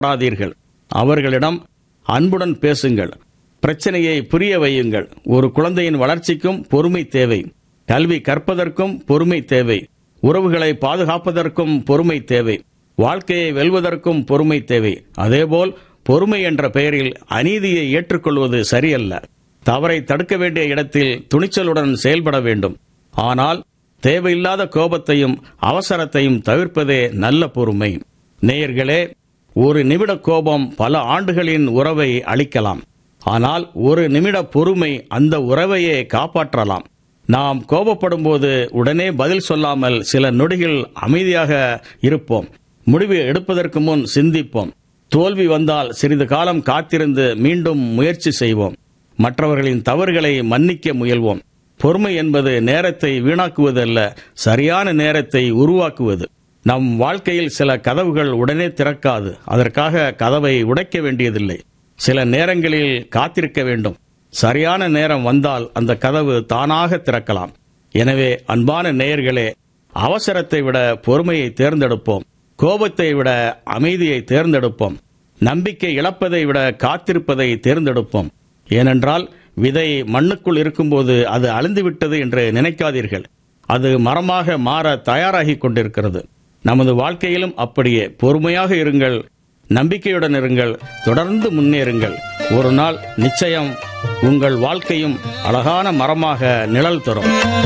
படாதீர்கள். அவர்களிடம் அன்புடன் பேசுங்கள். பிரச்சனையை புரிய வையுங்கள். ஒரு குழந்தையின் வளர்ச்சிக்கும் பொறுமை தேவை. கல்வி கற்பதற்கும் பொறுமை தேவை. உறவுகளை பாதுகாப்பதற்கும் பொறுமை தேவை. வாழ்க்கையை வெல்வதற்கும் பொறுமை தேவை. அதேபோல் பொறுமை என்ற பெயரில் அநீதியை ஏற்றுக்கொள்வது சரியல்ல. தவறை தடுக்க வேண்டிய இடத்தில் துணிச்சலுடன் செயல்பட வேண்டும். ஆனால் தேவையில்லாத கோபத்தையும் அவசரத்தையும் தவிர்ப்பதே நல்ல பொறுமை. நேயர்களே, ஒரு நிமிட கோபம் பல ஆண்டுகளின் உறவை அளிக்கலாம். ஆனால் ஒரு நிமிட பொறுமை அந்த உறவையே காப்பாற்றலாம். நாம் கோபப்படும் போது உடனே பதில் சொல்லாமல் சில நொடிகள் அமைதியாக இருப்போம். முடிவு எடுப்பதற்கு முன் சிந்திப்போம். தோல்வி வந்தால் சிறிது காலம் காத்திருந்து மீண்டும் முயற்சி செய்வோம். மற்றவர்களின் தவறுகளை மன்னிக்க முயல்வோம். பொறுமை என்பது நேரத்தை வீணாக்குவதல்ல, சரியான நேரத்தை உருவாக்குவது. நம் வாழ்க்கையில் சில கதவுகள் உடனே திறக்காது. அதற்காக கதவை உடைக்க வேண்டியதில்லை. சில நேரங்களில் காத்திருக்க வேண்டும். சரியான நேரம் வந்தால் அந்த கதவு தானாக திறக்கலாம். எனவே அன்பான நேயர்களே, அவசரத்தை விட பொறுமையை தேர்ந்தெடுப்போம். கோபத்தை விட அமைதியை தேர்ந்தெடுப்போம். நம்பிக்கை இழப்பதை விட காத்திருப்பதை தேர்ந்தெடுப்போம். ஏனென்றால் விதை மண்ணுக்குள் இருக்கும்போது அது அழிந்துவிட்டது என்று நினைக்காதீர்கள். அது மரமாக மாற தயாராகி கொண்டிருக்கிறது. நமது வாழ்க்கையிலும் அப்படியே பொறுமையாக இருங்கள், நம்பிக்கையுடன் இருங்கள், தொடர்ந்து முன்னேறுங்கள். ஒரு நாள் நிச்சயம் உங்கள் வாழ்க்கையும் அழகான மரமாக நிழல் தரும்.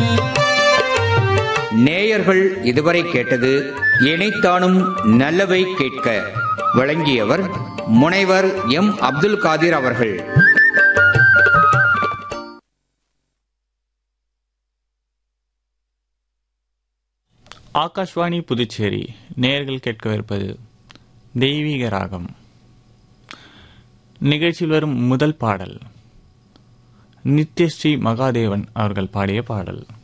நேயர்கள் இதுவரை கேட்டது இணைத்தானும் நல்லவை கேட்க. வழங்கியவர் முனைவர் எம். அப்துல் காதிர் அவர்கள். ஆகாஷ்வாணி புதுச்சேரி. நேயர்கள் கேட்கவிருப்பது தெய்வீக ராகம். நிகழ்ச்சியில் வரும் முதல் பாடல் நித்யஸ்ரீ மகாதேவன் அவர்கள் பாடிய பாடல்.